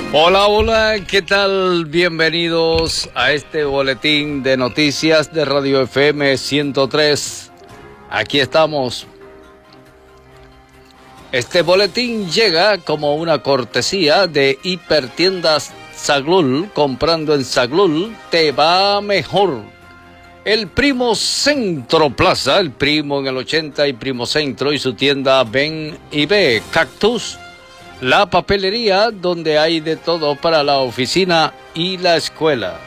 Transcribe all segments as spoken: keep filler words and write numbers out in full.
Hola, hola, ¿qué tal? Bienvenidos a este boletín de noticias de Radio F M ciento tres. Aquí estamos. Este boletín llega como una cortesía de Hipertiendas Zaglul. Comprando en Zaglul te va mejor. El Primo Centro Plaza, el Primo en el ochenta y Primo Centro y su tienda Ven y Ve. Cactus, la papelería donde hay de todo para la oficina y la escuela.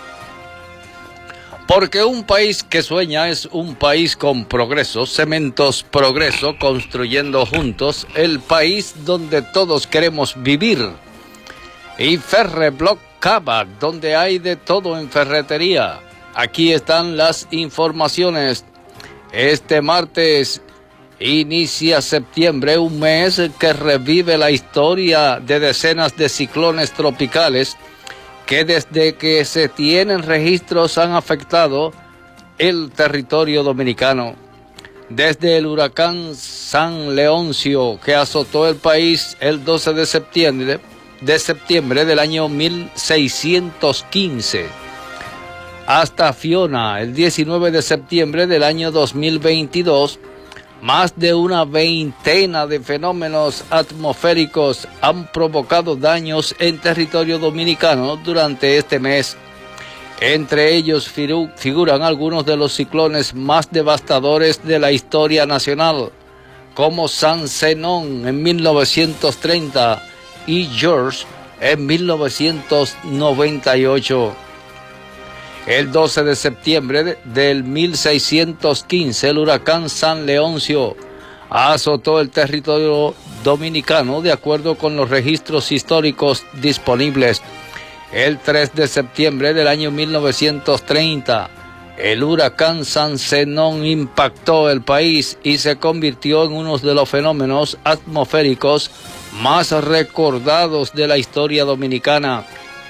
Porque un país que sueña es un país con progreso. Cementos Progreso, construyendo juntos el país donde todos queremos vivir. Y Ferreblock Cava, donde hay de todo en ferretería. Aquí están las informaciones. Este martes inicia septiembre, un mes que revive la historia de decenas de ciclones tropicales que desde que se tienen registros han afectado el territorio dominicano. Desde el huracán San Leoncio, que azotó el país el doce de septiembre, de septiembre del año mil seiscientos quince, hasta Fiona, el diecinueve de septiembre del año dos mil veintidós, más de una veintena de fenómenos atmosféricos han provocado daños en territorio dominicano durante este mes. Entre ellos figuran algunos de los ciclones más devastadores de la historia nacional, como San Zenón en mil novecientos treinta y George en mil novecientos noventa y ocho. El doce de septiembre del mil seiscientos quince, el huracán San Leoncio azotó el territorio dominicano de acuerdo con los registros históricos disponibles. El tres de septiembre del año mil novecientos treinta, el huracán San Zenón impactó el país y se convirtió en uno de los fenómenos atmosféricos más recordados de la historia dominicana.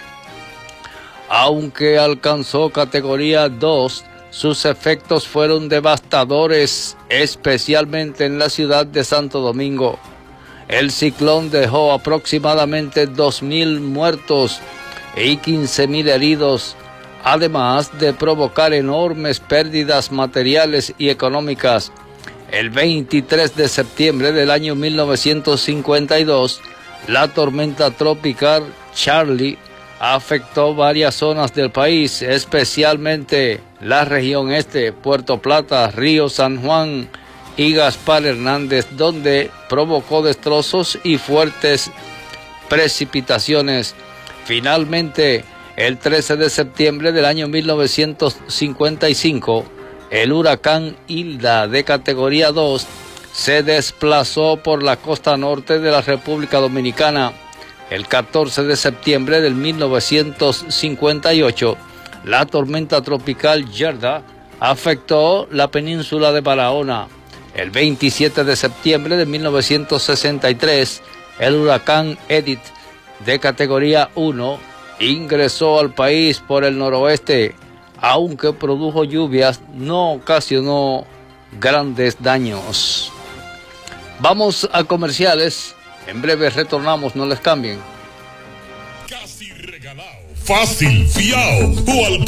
Aunque alcanzó categoría dos, sus efectos fueron devastadores, especialmente en la ciudad de Santo Domingo. El ciclón dejó aproximadamente dos mil muertos y quince mil heridos, además de provocar enormes pérdidas materiales y económicas. El veintitrés de septiembre del año mil novecientos cincuenta y dos, la tormenta tropical Charlie afectó varias zonas del país, especialmente la región este, Puerto Plata, Río San Juan y Gaspar Hernández, donde provocó destrozos y fuertes precipitaciones. Finalmente, el trece de septiembre del año mil novecientos cincuenta y cinco, el huracán Hilda de categoría dos se desplazó por la costa norte de la República Dominicana. El catorce de septiembre del mil novecientos cincuenta y ocho, la tormenta tropical Gerda afectó la península de Barahona. El veintisiete de septiembre de mil novecientos sesenta y tres, el huracán Edith de categoría uno ingresó al país por el noroeste. Aunque produjo lluvias, no ocasionó grandes daños. Vamos a comerciales. En breve retornamos, no les cambien. Casi regalado, fácil, fiao o al